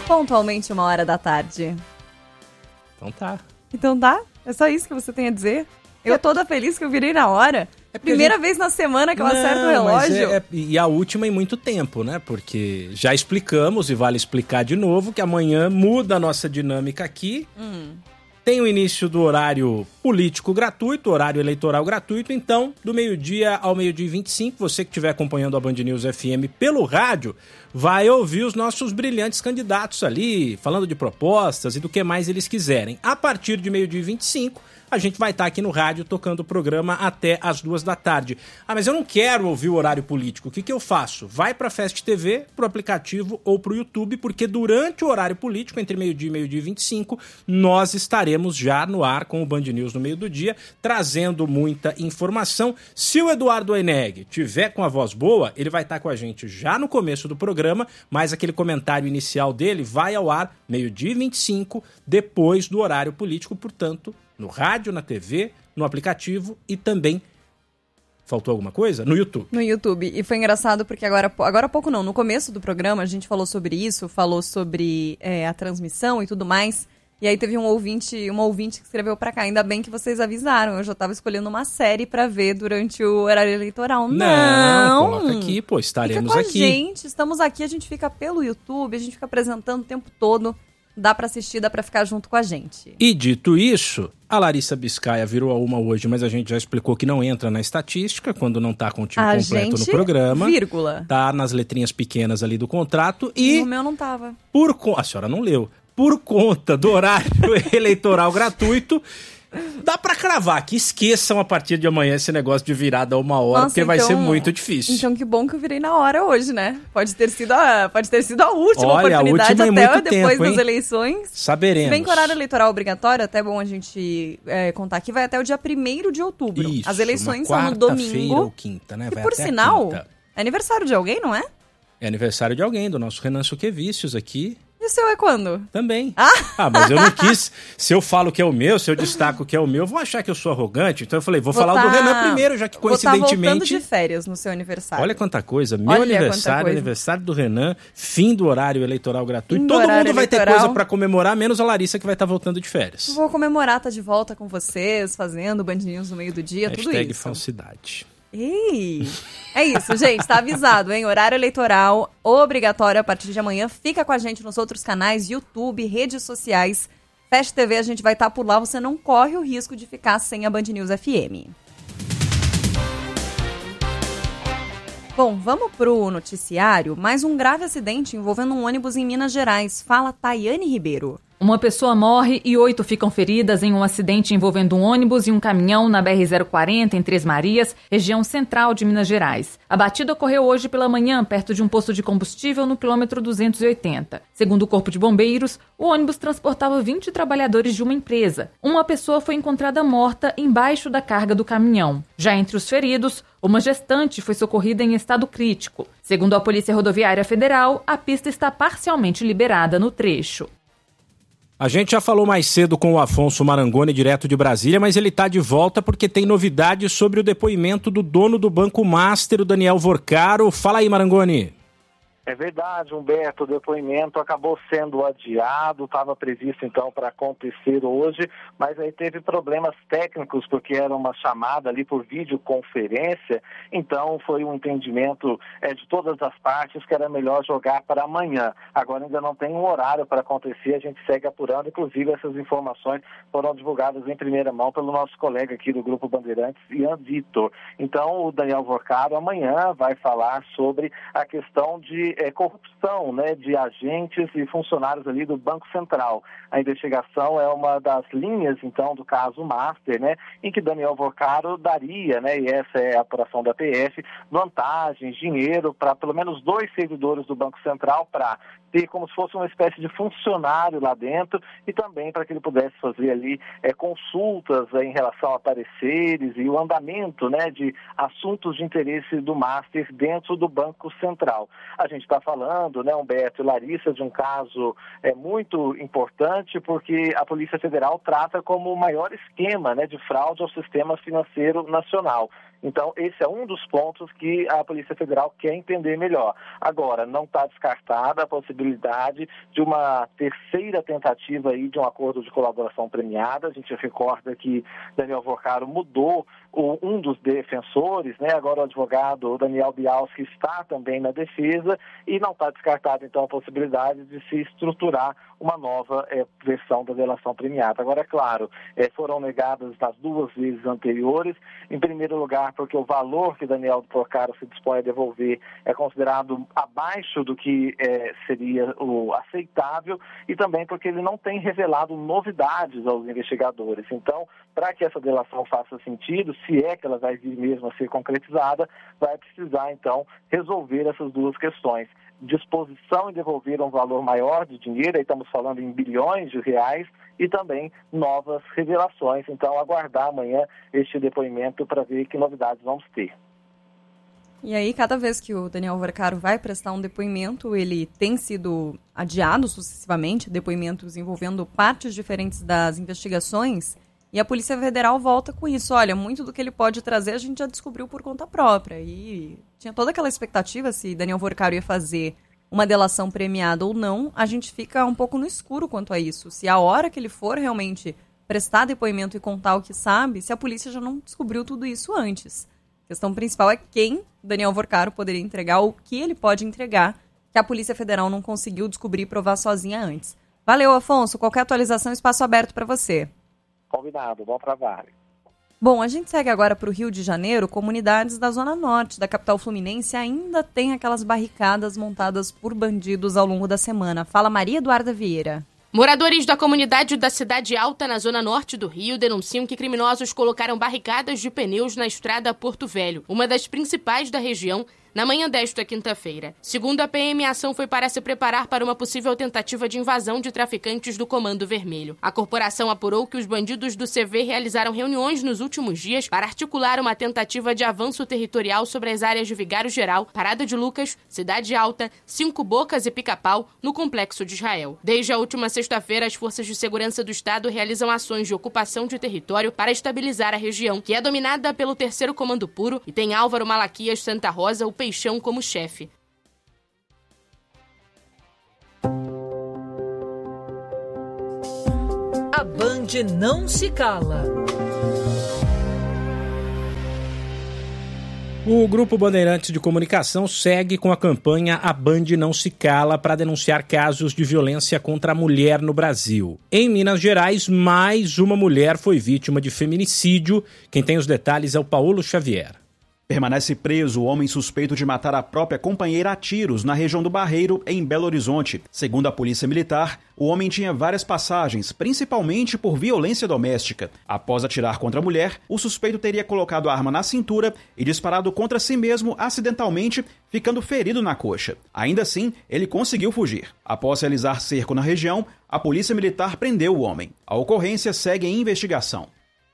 Pontualmente 1h da tarde. Então tá? É só isso que você tem a dizer? Eu toda feliz que eu virei na hora. Primeira vez na semana que eu acerto o relógio. E a última em muito tempo, né? Porque já explicamos e vale explicar de novo que amanhã muda a nossa dinâmica aqui. Tem o início do horário político gratuito, horário eleitoral gratuito. Então, do meio-dia ao meio-dia e 25, você que estiver acompanhando a Band News FM pelo rádio, vai ouvir os nossos brilhantes candidatos ali, falando de propostas e do que mais eles quiserem. A partir de meio-dia e 25, a gente vai estar aqui no rádio tocando o programa até as 2 da tarde. Ah, mas eu não quero ouvir o horário político. O que eu faço? Vai para a Fast TV, pro aplicativo ou pro YouTube, porque durante o horário político, entre meio-dia e meio-dia e 25, nós estaremos já no ar com o Band News no meio do dia, trazendo muita informação. Se o Eduardo Oeneg tiver com a voz boa, ele vai estar com a gente já no começo do programa, mas aquele comentário inicial dele vai ao ar meio-dia e 25, depois do horário político, portanto, no rádio, na TV, no aplicativo e também, faltou alguma coisa? No YouTube. No YouTube. E foi engraçado porque agora há pouco não, no começo do programa a gente falou sobre isso, falou sobre a transmissão e tudo mais. E aí teve uma ouvinte que escreveu pra cá, ainda bem que vocês avisaram, eu já tava escolhendo uma série pra ver durante o horário eleitoral. Não, coloca aqui, pô, estaremos fica com aqui. A gente, estamos aqui, a gente fica pelo YouTube, a gente fica apresentando o tempo todo. Dá pra assistir, dá pra ficar junto com a gente. E dito isso, a Larissa Biscaia virou a uma hoje, mas a gente já explicou que não entra na estatística quando não tá com o time completo no programa. Vírgula. Tá nas letrinhas pequenas ali do contrato e... No meu não tava. A senhora não leu. Por conta do horário eleitoral gratuito... Dá pra cravar que esqueçam a partir de amanhã esse negócio de virada a 1 hora, porque vai ser muito difícil. Então que bom que eu virei na hora hoje, né? Pode ter sido a última oportunidade a última até depois tempo, das eleições. Saberemos. Se bem que o horário eleitoral obrigatório, até bom a gente contar aqui, vai até o dia 1º de outubro. Isso, as eleições são no domingo. Ou quinta, né? Vai e por sinal, é aniversário de alguém, não é? É aniversário de alguém, do nosso Renan Suquevicius aqui. E o seu é quando? Também. Mas eu não quis. Se eu falo que é o meu, se eu destaco que é o meu, vão achar que eu sou arrogante. Então eu falei, vou falar o do Renan primeiro, já que coincidentemente... Vou voltando de férias no seu aniversário. Olha quanta coisa. Meu aniversário do Renan, fim do horário eleitoral gratuito. Todo mundo vai ter coisa pra comemorar, menos a Larissa que vai estar voltando de férias. Vou comemorar, tá de volta com vocês, fazendo Band News no meio do dia, tudo isso. #falsidade. Ei, é isso, gente, tá avisado, hein? Horário eleitoral obrigatório a partir de amanhã. Fica com a gente nos outros canais, YouTube, redes sociais, Fast TV, a gente vai estar por lá. Você não corre o risco de ficar sem a Band News FM. Bom, vamos pro noticiário. Mais um grave acidente envolvendo um ônibus em Minas Gerais. Fala Tayane Ribeiro. Uma pessoa morre e 8 ficam feridas em um acidente envolvendo um ônibus e um caminhão na BR-040 em Três Marias, região central de Minas Gerais. A batida ocorreu hoje pela manhã, perto de um posto de combustível no quilômetro 280. Segundo o Corpo de Bombeiros, o ônibus transportava 20 trabalhadores de uma empresa. Uma pessoa foi encontrada morta embaixo da carga do caminhão. Já entre os feridos, uma gestante foi socorrida em estado crítico. Segundo a Polícia Rodoviária Federal, a pista está parcialmente liberada no trecho. A gente já falou mais cedo com o Afonso Marangoni, direto de Brasília, mas ele está de volta porque tem novidades sobre o depoimento do dono do Banco Master, o Daniel Vorcaro. Fala aí, Marangoni. É verdade, Humberto, o depoimento acabou sendo adiado, estava previsto então para acontecer hoje, mas aí teve problemas técnicos porque era uma chamada ali por videoconferência, então foi um entendimento de todas as partes que era melhor jogar para amanhã. Agora ainda não tem um horário para acontecer, a gente segue apurando, inclusive essas informações foram divulgadas em primeira mão pelo nosso colega aqui do Grupo Bandeirantes, Ian Vitor. Então o Daniel Vorcaro amanhã vai falar sobre a questão de corrupção, né, de agentes e funcionários ali do Banco Central. A investigação é uma das linhas, então, do caso Master, né, em que Daniel Vorcaro daria, né, e essa é a apuração da PF, vantagens, dinheiro para pelo menos 2 servidores do Banco Central para ter como se fosse uma espécie de funcionário lá dentro e também para que ele pudesse fazer ali consultas em relação a pareceres e o andamento, né, de assuntos de interesse do Master dentro do Banco Central. A gente está falando, né, Humberto e Larissa, de um caso muito importante porque a Polícia Federal trata como o maior esquema, né, de fraude ao sistema financeiro nacional. Então, esse é um dos pontos que a Polícia Federal quer entender melhor. Agora, não está descartada a possibilidade de uma terceira tentativa aí de um acordo de colaboração premiada. A gente recorda que Daniel Vorcaro mudou um dos defensores, né? Agora o advogado Daniel Bialski está também na defesa e não está descartada, então, a possibilidade de se estruturar uma nova versão da delação premiada. Agora, é claro, foram negadas as 2 vezes anteriores, em primeiro lugar porque o valor que Daniel Vorcaro se dispõe a devolver é considerado abaixo do que seria o aceitável e também porque ele não tem revelado novidades aos investigadores. Então, para que essa delação faça sentido, se é que ela vai vir mesmo a ser concretizada, vai precisar, então, resolver essas 2 questões. Disposição em devolver um valor maior de dinheiro, aí estamos falando em bilhões de reais, e também novas revelações. Então, aguardar amanhã este depoimento para ver que novidades vamos ter. E aí, cada vez que o Daniel Vorcaro vai prestar um depoimento, ele tem sido adiado sucessivamente, depoimentos envolvendo partes diferentes das investigações, e a Polícia Federal volta com isso. Olha, muito do que ele pode trazer a gente já descobriu por conta própria. E tinha toda aquela expectativa se Daniel Vorcaro ia fazer uma delação premiada ou não. A gente fica um pouco no escuro quanto a isso. Se a hora que ele for realmente prestar depoimento e contar o que sabe, se a polícia já não descobriu tudo isso antes. A questão principal é quem Daniel Vorcaro poderia entregar ou o que ele pode entregar que a Polícia Federal não conseguiu descobrir e provar sozinha antes. Valeu, Afonso. Qualquer atualização, espaço aberto para você. Combinado, bom trabalho. Bom, a gente segue agora para o Rio de Janeiro. Comunidades da zona norte da capital fluminense ainda têm aquelas barricadas montadas por bandidos ao longo da semana. Fala Maria Eduarda Vieira. Moradores da comunidade da Cidade Alta, na zona norte do Rio, denunciam que criminosos colocaram barricadas de pneus na estrada Porto Velho, uma das principais da região, na manhã desta quinta-feira. Segundo a PM, a ação foi para se preparar para uma possível tentativa de invasão de traficantes do Comando Vermelho. A corporação apurou que os bandidos do CV realizaram reuniões nos últimos dias para articular uma tentativa de avanço territorial sobre as áreas de Vigário Geral, Parada de Lucas, Cidade Alta, Cinco Bocas e Pica-Pau, no Complexo de Israel. Desde a última sexta-feira, as forças de segurança do Estado realizam ações de ocupação de território para estabilizar a região, que é dominada pelo 3º Comando Puro e tem Álvaro Malaquias Santa Rosa, o Peixão, como chefe. A Band não se cala. O Grupo Bandeirantes de Comunicação segue com a campanha A Band Não Se Cala para denunciar casos de violência contra a mulher no Brasil. Em Minas Gerais, mais uma mulher foi vítima de feminicídio. Quem tem os detalhes é o Paulo Xavier. Permanece preso o homem suspeito de matar a própria companheira a tiros na região do Barreiro, em Belo Horizonte. Segundo a Polícia Militar, o homem tinha várias passagens, principalmente por violência doméstica. Após atirar contra a mulher, o suspeito teria colocado a arma na cintura e disparado contra si mesmo acidentalmente, ficando ferido na coxa. Ainda assim, ele conseguiu fugir. Após realizar cerco na região, a Polícia Militar prendeu o homem. A ocorrência segue em investigação.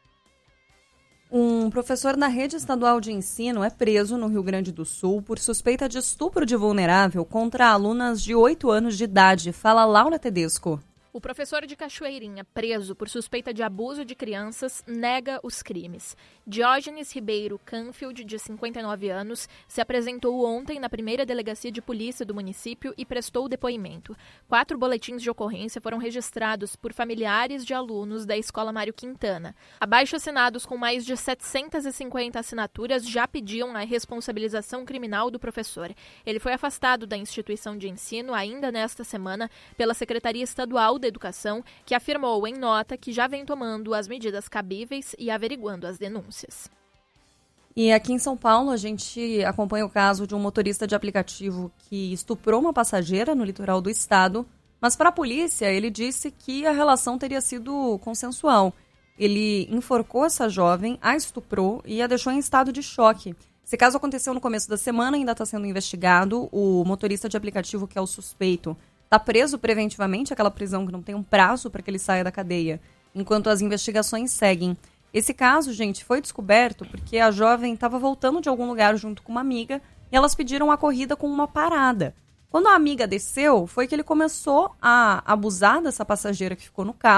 Um professor da rede estadual de ensino é preso no Rio Grande do Sul por suspeita de estupro de vulnerável contra alunas de 8 anos de idade. Fala Laura Tedesco. O professor de Cachoeirinha, preso por suspeita de abuso de crianças, nega os crimes. Diógenes Ribeiro Canfield, de 59 anos, se apresentou ontem na primeira delegacia de polícia do município e prestou depoimento. 4 boletins de ocorrência foram registrados por familiares de alunos da Escola Mário Quintana. Abaixo-assinados com mais de 750 assinaturas já pediam a responsabilização criminal do professor. Ele foi afastado da instituição de ensino ainda nesta semana pela Secretaria Estadual da Educação, que afirmou em nota que já vem tomando as medidas cabíveis e averiguando as denúncias. E aqui em São Paulo, a gente acompanha o caso de um motorista de aplicativo que estuprou uma passageira no litoral do estado, mas para a polícia ele disse que a relação teria sido consensual. Ele enforcou essa jovem, a estuprou e a deixou em estado de choque. Esse caso aconteceu no começo da semana, ainda está sendo investigado. O motorista de aplicativo, que é o suspeito, está preso preventivamente, aquela prisão que não tem um prazo para que ele saia da cadeia, enquanto as investigações seguem. Esse caso, gente, foi descoberto porque a jovem estava voltando de algum lugar junto com uma amiga e elas pediram a corrida com uma parada. Quando a amiga desceu, foi que ele começou a abusar dessa passageira que ficou no carro.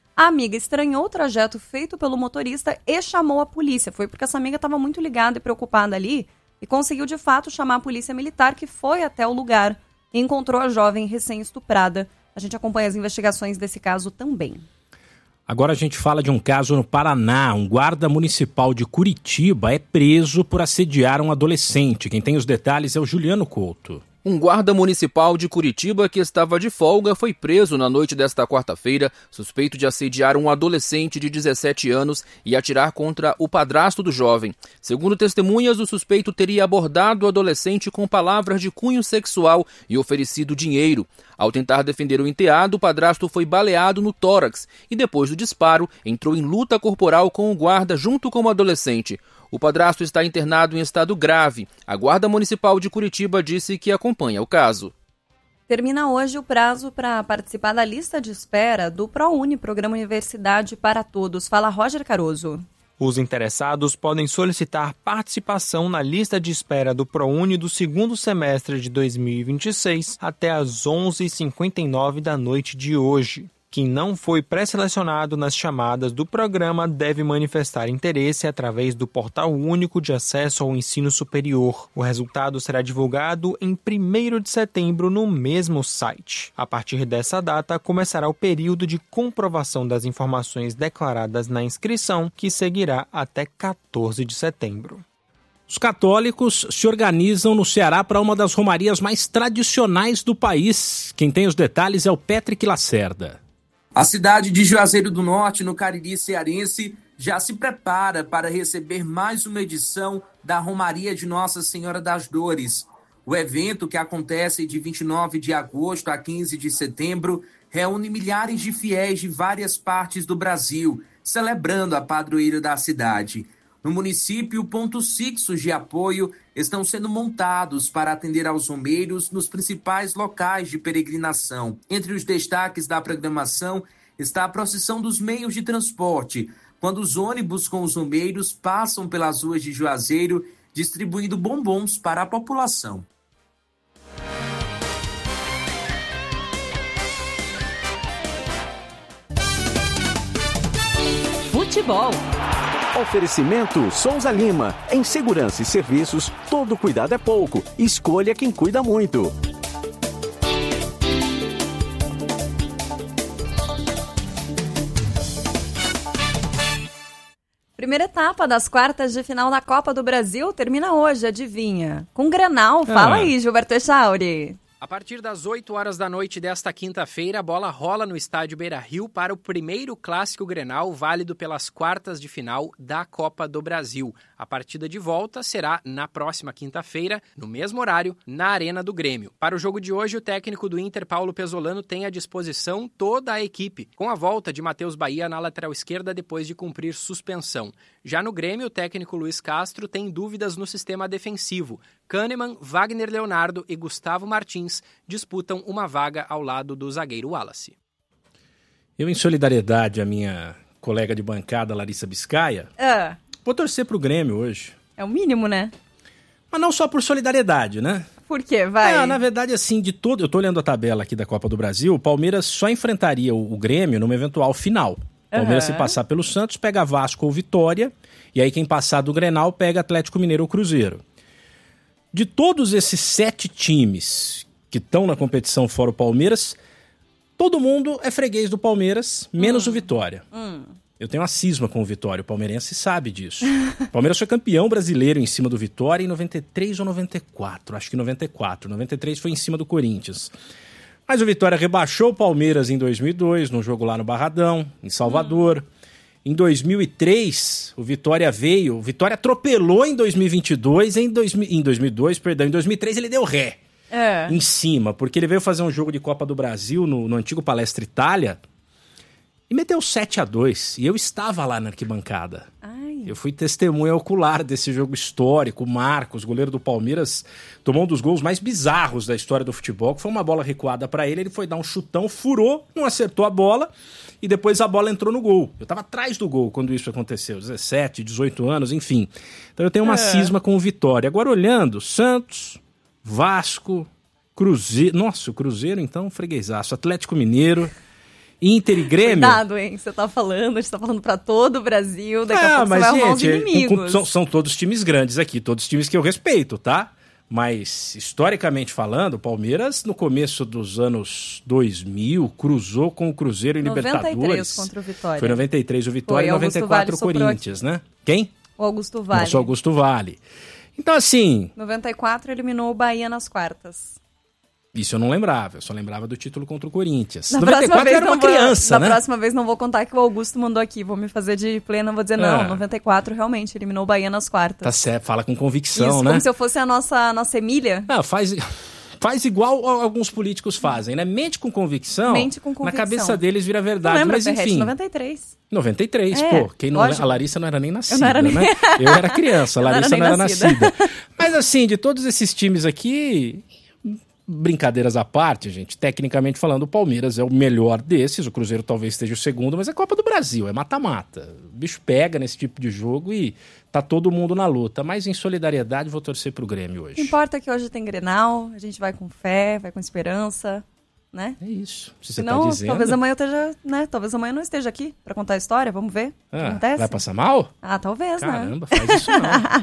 A amiga estranhou o trajeto feito pelo motorista e chamou a polícia. Foi porque essa amiga estava muito ligada e preocupada ali e conseguiu, de fato, chamar a polícia militar, que foi até o lugar e encontrou a jovem recém-estuprada. A gente acompanha as investigações desse caso também. Agora a gente fala de um caso no Paraná. Um guarda municipal de Curitiba é preso por assediar um adolescente. Quem tem os detalhes é o Juliano Couto. Um guarda municipal de Curitiba que estava de folga foi preso na noite desta quarta-feira, suspeito de assediar um adolescente de 17 anos e atirar contra o padrasto do jovem. Segundo testemunhas, o suspeito teria abordado o adolescente com palavras de cunho sexual e oferecido dinheiro. Ao tentar defender o enteado, o padrasto foi baleado no tórax e, depois do disparo, entrou em luta corporal com o guarda junto com o adolescente. O padrasto está internado em estado grave. A Guarda Municipal de Curitiba disse que acompanha o caso. Termina hoje o prazo para participar da lista de espera do ProUni, Programa Universidade para Todos. Fala Roger Caroso. Os interessados podem solicitar participação na lista de espera do ProUni do segundo semestre de 2026 até às 11h59 da noite de hoje. Quem não foi pré-selecionado nas chamadas do programa deve manifestar interesse através do Portal Único de Acesso ao Ensino Superior. O resultado será divulgado em 1º de setembro no mesmo site. A partir dessa data, começará o período de comprovação das informações declaradas na inscrição, que seguirá até 14 de setembro. Os católicos se organizam no Ceará para uma das romarias mais tradicionais do país. Quem tem os detalhes é o Patrick Lacerda. A cidade de Juazeiro do Norte, no Cariri cearense, já se prepara para receber mais uma edição da Romaria de Nossa Senhora das Dores. O evento, que acontece de 29 de agosto a 15 de setembro, reúne milhares de fiéis de várias partes do Brasil, celebrando a padroeira da cidade. No município, pontos fixos de apoio estão sendo montados para atender aos romeiros nos principais locais de peregrinação. Entre os destaques da programação está a procissão dos meios de transporte, quando os ônibus com os romeiros passam pelas ruas de Juazeiro, distribuindo bombons para a população. Futebol. Oferecimento Souza Lima. Em segurança e serviços, todo cuidado é pouco. Escolha quem cuida muito. Primeira etapa das quartas de final da Copa do Brasil termina hoje, adivinha? Com Grenal. Fala aí, Gilberto Echauri. A partir das 8 horas da noite desta quinta-feira, a bola rola no estádio Beira-Rio para o primeiro clássico Grenal, válido pelas quartas de final da Copa do Brasil. A partida de volta será na próxima quinta-feira, no mesmo horário, na Arena do Grêmio. Para o jogo de hoje, o técnico do Inter, Paulo Pesolano, tem à disposição toda a equipe, com a volta de Matheus Bahia na lateral esquerda depois de cumprir suspensão. Já no Grêmio, o técnico Luiz Castro tem dúvidas no sistema defensivo. Kahneman, Wagner Leonardo e Gustavo Martins disputam uma vaga ao lado do zagueiro Wallace. Eu, em solidariedade à minha colega de bancada, Larissa Biscaia, vou torcer pro Grêmio hoje. É o mínimo, né? Mas não só por solidariedade, né? Por quê? Vai. Na verdade, assim, de todo... Eu tô olhando a tabela aqui da Copa do Brasil, o Palmeiras só enfrentaria o Grêmio numa eventual final. O Palmeiras, se passar pelo Santos, pega Vasco ou Vitória, e aí quem passar do Grenal pega Atlético Mineiro ou Cruzeiro. De todos esses 7 times que estão na competição fora o Palmeiras, todo mundo é freguês do Palmeiras, menos o Vitória. Eu tenho uma cisma com o Vitória, o palmeirense sabe disso. O Palmeiras foi campeão brasileiro em cima do Vitória em 93 ou 94, acho que 94. 93 foi em cima do Corinthians. Mas o Vitória rebaixou o Palmeiras em 2002, num jogo lá no Barradão, em Salvador. Em 2003, o Vitória atropelou em 2022, em 2003 ele deu ré em cima, porque ele veio fazer um jogo de Copa do Brasil no antigo Palestra Itália e meteu 7-2, e eu estava lá na arquibancada. Eu fui testemunha ocular desse jogo histórico. O Marcos, goleiro do Palmeiras, tomou um dos gols mais bizarros da história do futebol, que foi uma bola recuada para ele foi dar um chutão, furou, não acertou a bola, e depois a bola entrou no gol. Eu estava atrás do gol quando isso aconteceu, 17, 18 anos, enfim. Então eu tenho uma cisma com o Vitória. Agora olhando, Santos, Vasco, Cruzeiro... Nossa, o Cruzeiro então, freguesaço. Atlético Mineiro... Inter e Grêmio... Cuidado, hein? Você tá falando, a gente tá falando pra todo o Brasil, daqui a pouco você vai arrumar os inimigos. São todos times grandes aqui, todos times que eu respeito, tá? Mas, historicamente falando, o Palmeiras, no começo dos anos 2000, cruzou com o Cruzeiro em Libertadores. 93 contra o Vitória. Foi 93 o Vitória e 94 o Corinthians, né? Quem? O Augusto Vale. Nosso Augusto Vale. Então, assim... 94 eliminou o Bahia nas quartas. Isso eu não lembrava, eu só lembrava do título contra o Corinthians. Na 94 era uma criança, né? Na próxima vez não vou contar que o Augusto mandou aqui, vou me fazer de plena, vou dizer não, 94 realmente eliminou o Bahia nas quartas. Tá certo, fala com convicção, isso, né? Como se eu fosse a nossa Emília. Não, faz igual alguns políticos fazem, né? Mente com convicção, na cabeça deles vira verdade, não lembra, mas enfim... 93. 93, pô, quem não lembra, a Larissa não era nem nascida, né? Eu era criança, a Larissa não era nascida. Mas assim, de todos esses times aqui... Brincadeiras à parte, gente, tecnicamente falando, o Palmeiras é o melhor desses, o Cruzeiro talvez esteja o segundo, mas é Copa do Brasil, é mata-mata. O bicho pega nesse tipo de jogo e tá todo mundo na luta. Mas em solidariedade vou torcer pro Grêmio hoje. O que importa é que hoje tem Grenal, a gente vai com fé, vai com esperança, né? É isso. Se você Senão, tá dizendo... talvez amanhã eu esteja, né? Talvez amanhã eu não esteja aqui pra contar a história, vamos ver o que acontece. Vai passar mal? Ah, talvez, Caramba, faz isso não.